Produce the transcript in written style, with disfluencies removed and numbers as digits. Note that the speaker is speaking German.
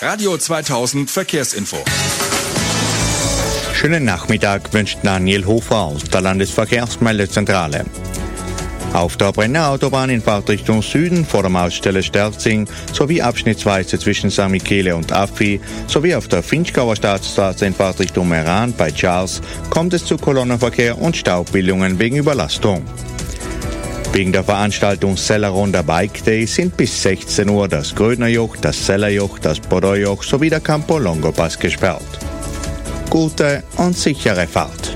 Radio 2000 Verkehrsinfo. Schönen Nachmittag wünscht Daniel Hofer aus der Landesverkehrsmeldezentrale. Auf der Brenner Autobahn in Fahrtrichtung Süden vor der Mautstelle Sterzing sowie abschnittsweise zwischen St. Michele und Affi sowie auf der Finchgauer Staatsstraße in Fahrtrichtung Meran bei Charles kommt es zu Kolonnenverkehr und Staubbildungen wegen Überlastung. Wegen der Veranstaltung Sellerunder Bike Day sind bis 16 Uhr das Grödnerjoch, das Sellerjoch, das Bodderjoch sowie der Campo Longo Pass gesperrt. Gute und sichere Fahrt.